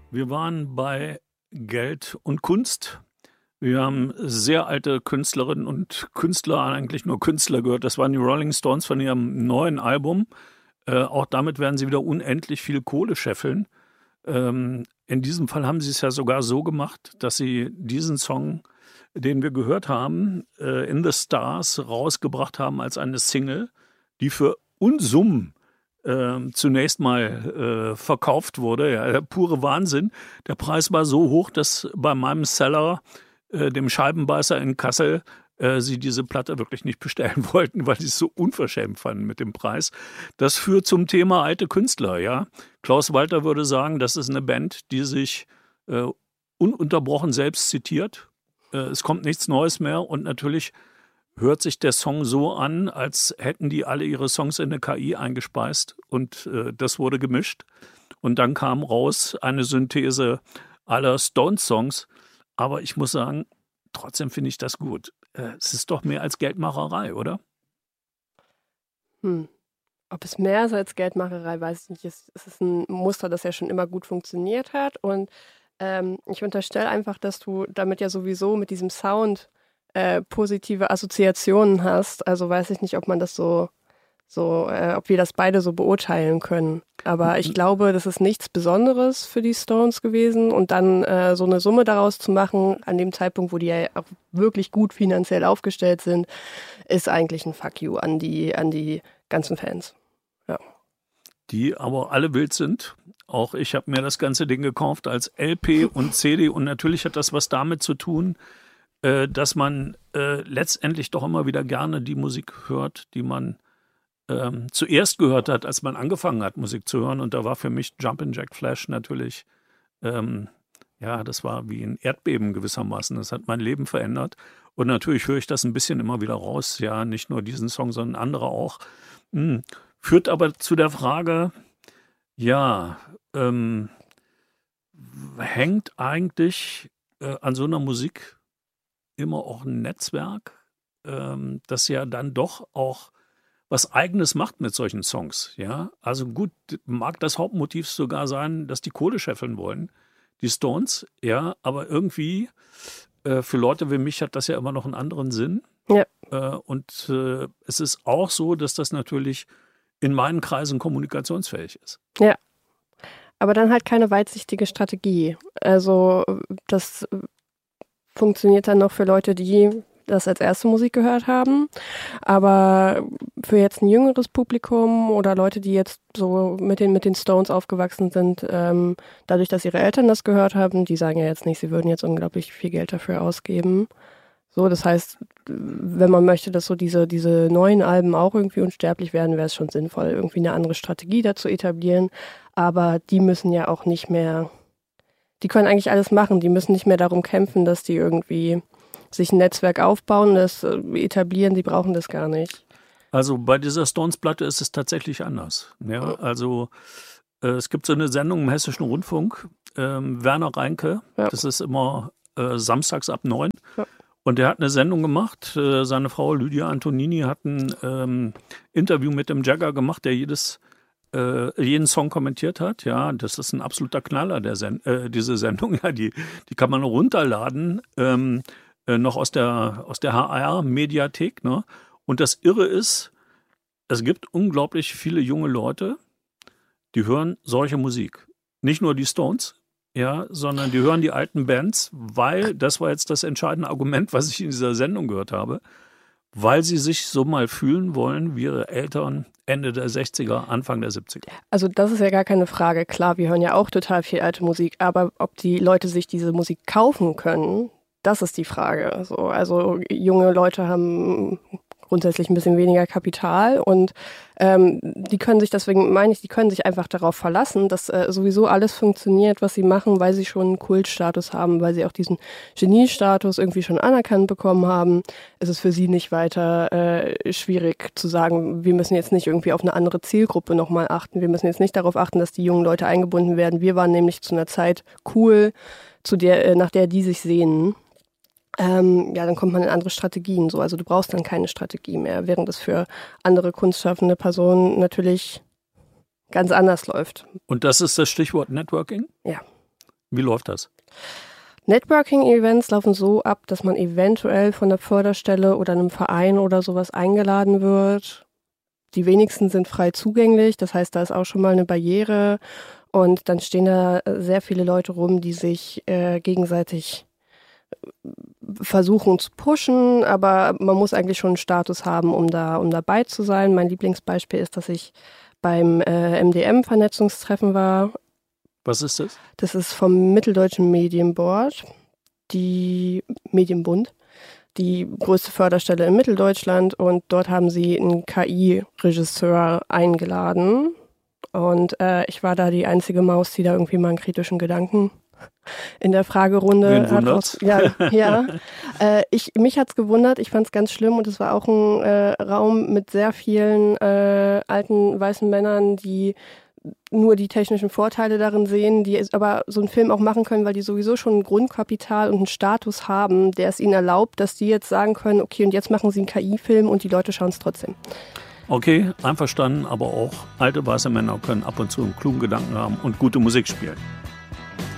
Wir waren bei Geld und Kunst. Wir haben sehr alte Künstlerinnen und Künstler, eigentlich nur Künstler gehört. Das waren die Rolling Stones von ihrem neuen Album. Auch damit werden sie wieder unendlich viel Kohle scheffeln. In diesem Fall haben sie es ja sogar so gemacht, dass sie diesen Song, den wir gehört haben, In the Stars, rausgebracht haben als eine Single, die für Unsummen zunächst mal verkauft wurde. Ja, der pure Wahnsinn. Der Preis war so hoch, dass bei meinem Seller, dem Scheibenbeißer in Kassel, sie diese Platte wirklich nicht bestellen wollten, weil sie es so unverschämt fanden mit dem Preis. Das führt zum Thema alte Künstler. Ja, Klaus Walter würde sagen, das ist eine Band, die sich ununterbrochen selbst zitiert. Es kommt nichts Neues mehr und natürlich hört sich der Song so an, als hätten die alle ihre Songs in eine KI eingespeist und das wurde gemischt. Und dann kam raus eine Synthese aller Stones-Songs. Aber ich muss sagen, trotzdem finde ich das gut. Es ist doch mehr als Geldmacherei, oder? Ob es mehr ist als Geldmacherei, weiß ich nicht. Es ist ein Muster, das ja schon immer gut funktioniert hat. Und ich unterstelle einfach, dass du damit ja sowieso mit diesem Sound positive Assoziationen hast. Also weiß ich nicht, ob man das ob wir das beide so beurteilen können. Aber ich glaube, das ist nichts Besonderes für die Stones gewesen. Und dann so eine Summe daraus zu machen, an dem Zeitpunkt, wo die ja auch wirklich gut finanziell aufgestellt sind, ist eigentlich ein Fuck you an die ganzen Fans. Ja. Die aber alle wild sind. Auch ich habe mir das ganze Ding gekauft als LP und CD. Und natürlich hat das was damit zu tun, dass man letztendlich doch immer wieder gerne die Musik hört, die man zuerst gehört hat, als man angefangen hat, Musik zu hören. Und da war für mich Jumpin' Jack Flash natürlich, das war wie ein Erdbeben gewissermaßen. Das hat mein Leben verändert. Und natürlich höre ich das ein bisschen immer wieder raus. Ja, nicht nur diesen Song, sondern andere auch. Führt aber zu der Frage, hängt eigentlich an so einer Musik immer auch ein Netzwerk, das ja dann doch auch was Eigenes macht mit solchen Songs. Ja, also gut, mag das Hauptmotiv sogar sein, dass die Kohle scheffeln wollen, die Stones, ja, aber irgendwie für Leute wie mich hat das ja immer noch einen anderen Sinn. Ja. Und es ist auch so, dass das natürlich in meinen Kreisen kommunikationsfähig ist. Ja, aber dann halt keine weitsichtige Strategie. Also das funktioniert dann noch für Leute, die das als erste Musik gehört haben. Aber für jetzt ein jüngeres Publikum oder Leute, die jetzt so mit den Stones aufgewachsen sind, dadurch, dass ihre Eltern das gehört haben, die sagen ja jetzt nicht, sie würden jetzt unglaublich viel Geld dafür ausgeben. So, das heißt, wenn man möchte, dass so diese neuen Alben auch irgendwie unsterblich werden, wäre es schon sinnvoll, irgendwie eine andere Strategie dazu etablieren. Aber die müssen ja auch nicht mehr, die können eigentlich alles machen. Die müssen nicht mehr darum kämpfen, dass die irgendwie sich ein Netzwerk aufbauen, das etablieren, die brauchen das gar nicht. Also bei dieser Stones-Platte ist es tatsächlich anders. Ja, also es gibt so eine Sendung im Hessischen Rundfunk, Werner Reinke, das ist immer samstags ab 9. Ja. Und der hat eine Sendung gemacht, seine Frau Lydia Antonini hat ein Interview mit dem Jagger gemacht, der jeden Song kommentiert hat. Ja, das ist ein absoluter Knaller, diese Sendung. Ja, die kann man runterladen, noch aus der HR-Mediathek. Ne? Und das Irre ist, es gibt unglaublich viele junge Leute, die hören solche Musik. Nicht nur die Stones, ja, sondern die hören die alten Bands, weil, das war jetzt das entscheidende Argument, was ich in dieser Sendung gehört habe, weil sie sich so mal fühlen wollen wie ihre Eltern Ende der 60er, Anfang der 70er. Also das ist ja gar keine Frage. Klar, wir hören ja auch total viel alte Musik, aber ob die Leute sich diese Musik kaufen können, das ist die Frage. Also junge Leute haben grundsätzlich ein bisschen weniger Kapital und die können sich, deswegen meine ich, die können sich einfach darauf verlassen, dass sowieso alles funktioniert, was sie machen, weil sie schon einen Kultstatus haben, weil sie auch diesen Geniestatus irgendwie schon anerkannt bekommen haben. Es ist für sie nicht weiter schwierig zu sagen, wir müssen jetzt nicht irgendwie auf eine andere Zielgruppe nochmal achten, wir müssen jetzt nicht darauf achten, dass die jungen Leute eingebunden werden. Wir waren nämlich zu einer Zeit cool, nach der die sich sehnen. Dann kommt man in andere Strategien. So. Also du brauchst dann keine Strategie mehr, während es für andere kunstschaffende Personen natürlich ganz anders läuft. Und das ist das Stichwort Networking? Ja. Wie läuft das? Networking-Events laufen so ab, dass man eventuell von der Förderstelle oder einem Verein oder sowas eingeladen wird. Die wenigsten sind frei zugänglich, das heißt, da ist auch schon mal eine Barriere. Und dann stehen da sehr viele Leute rum, die sich gegenseitig versuchen zu pushen, aber man muss eigentlich schon einen Status haben, um dabei zu sein. Mein Lieblingsbeispiel ist, dass ich beim MDM-Vernetzungstreffen war. Was ist das? Das ist vom Mitteldeutschen Medienbund, die größte Förderstelle in Mitteldeutschland, und dort haben sie einen KI-Regisseur eingeladen. Und ich war da die einzige Maus, die da irgendwie mal einen kritischen Gedanken in der Fragerunde hat. Ja. Mich hat's gewundert, ich fand's ganz schlimm, und es war auch ein Raum mit sehr vielen alten weißen Männern, die nur die technischen Vorteile darin sehen, die aber so einen Film auch machen können, weil die sowieso schon ein Grundkapital und einen Status haben, der es ihnen erlaubt, dass die jetzt sagen können, okay, und jetzt machen sie einen KI-Film und die Leute schauen es trotzdem. Okay, einverstanden, aber auch alte weiße Männer können ab und zu einen klugen Gedanken haben und gute Musik spielen.